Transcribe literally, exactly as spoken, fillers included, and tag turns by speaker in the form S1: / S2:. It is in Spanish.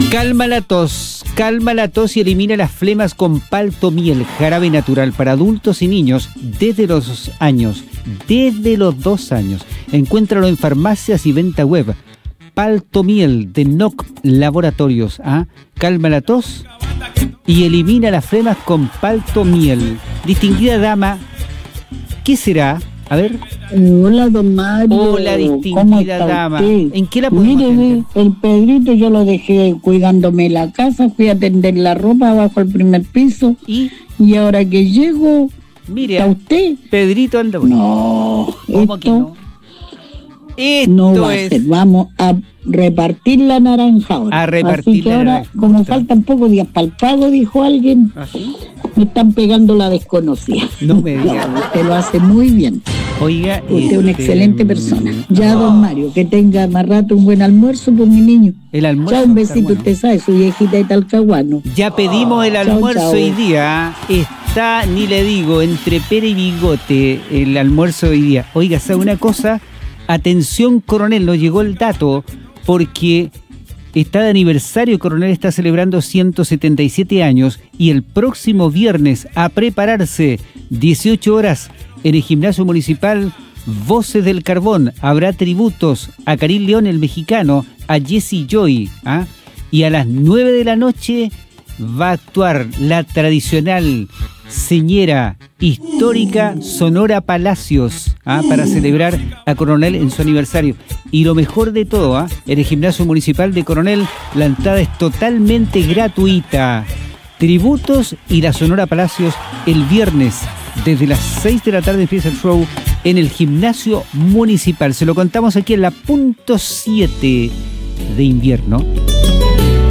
S1: Calma la tos, calma la tos y elimina las flemas con Paltomiel, jarabe natural para adultos y niños desde los años, desde los dos años. Encuéntralo en farmacias y venta web. Paltomiel de N O C Laboratorios. ¿Ah? Calma la tos y elimina las flemas con Paltomiel. Distinguida dama, ¿qué será? A ver.
S2: Hola, don Mario.
S1: Hola, distinguida dama.
S2: Usted?
S1: ¿En qué la podemos
S2: Mire,
S1: atender?
S2: el Pedrito yo lo dejé cuidándome la casa, fui a tender la ropa abajo al primer piso.
S1: ¿Y?
S2: Y ahora que llego,
S1: Mire,
S2: ¿está usted?
S1: Pedrito anda bueno.
S2: No,
S1: ¿Cómo que
S2: esto
S1: no? Esto
S2: no va
S1: es...
S2: a ser. Vamos a repartir la naranja ahora.
S1: A repartir
S2: Así que
S1: la
S2: ahora,
S1: naranja.
S2: como
S1: Está.
S2: faltan pocos días para el pago, dijo alguien,
S1: ¿Ah, sí?
S2: me están pegando la desconocida.
S1: No me diga.
S2: Usted lo hace muy bien.
S1: Oiga,
S2: Usted es una
S1: este,
S2: excelente persona. Ya, don Mario, que tenga más rato un buen almuerzo por mi niño.
S1: El almuerzo.
S2: Chao, un
S1: está
S2: besito,
S1: bueno.
S2: usted sabe, su viejita de Talcahuano.
S1: Ya pedimos el
S2: Chao,
S1: almuerzo
S2: chao.
S1: hoy día. Está, ni le digo, entre pera y bigote el almuerzo hoy día. Oiga, ¿sabe una cosa? Atención, coronel, nos llegó el dato porque está de aniversario. Coronel está celebrando ciento setenta y siete años y el próximo viernes a prepararse, dieciocho horas en el gimnasio municipal Voces del Carbón. Habrá tributos a Karim León el mexicano, a Jesse Joy, ¿ah? Y a las nueve de la noche va a actuar la tradicional señera histórica Sonora Palacios, ¿ah? Para celebrar a Coronel en su aniversario. Y lo mejor de todo, ¿ah? En el gimnasio municipal de Coronel la entrada es totalmente gratuita. Tributos y la Sonora Palacios el viernes desde las seis de la tarde empieza el show en el gimnasio municipal. Se lo contamos aquí en la punto siete de invierno.